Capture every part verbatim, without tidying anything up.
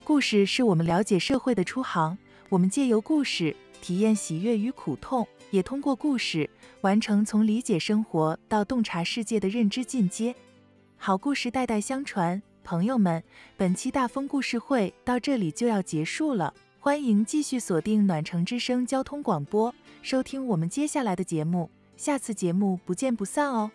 故事是我们了解社会的出航，我们借由故事体验喜悦与苦痛，也通过故事完成从理解生活到洞察世界的认知进阶。好故事代代相传，朋友们，本期大风故事会到这里就要结束了，欢迎继续锁定暖城之声交通广播，收听我们接下来的节目，下次节目不见不散哦。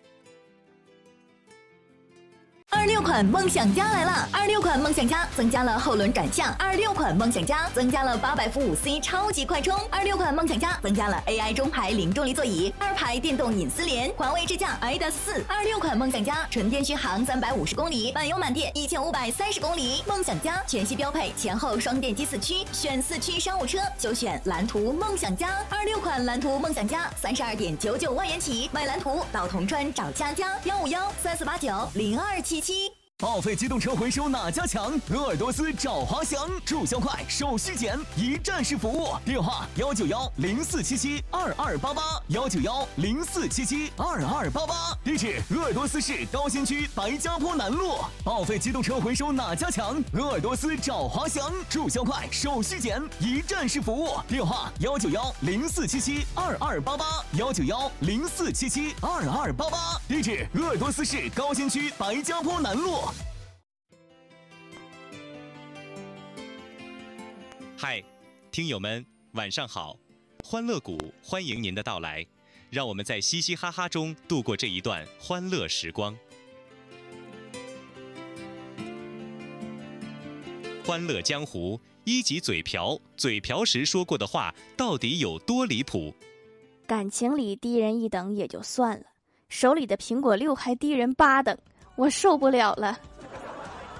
二六款梦想家来了！二六款梦想家增加了后轮转向，二六款梦想家增加了八百伏五 C 超级快充，二六款梦想家增加了 A I 中排零动力座椅，二排电动隐私联，环卫智驾 I D A S 四。二六款梦想家纯电续航三百五十公里，满油满电一千五百三十公里。梦想家全系标配前后双电机四驱，选四驱商务车就选蓝图梦想家。二六款蓝图梦想家三十二点九九万元起，买蓝图到铜川找佳佳，幺五幺三四八九零二七七。 报废机动车回收哪家强？鄂尔多斯找华翔，注销快，手续简，一站式服务。电话幺九幺零四七七二二八八幺九幺零四七七二二八八。地址：鄂尔多斯市高新区白家坡南路。报废机动车回收哪家强？鄂尔多斯找华翔，注销快，手续简，一站式服务。电话幺九幺零四七七二二八八幺九幺零四七七二二八八。地址：鄂尔多斯市高新区白家坡南路。 嗨，听友们，晚上好！欢乐谷欢迎您的到来，让我们在嘻嘻哈哈中度过这一段欢乐时光。欢乐江湖，一级嘴瓢，嘴瓢时说过的话到底有多离谱？ 感情里低人一等也就算了，手里的苹果六还低人八等，我受不了了。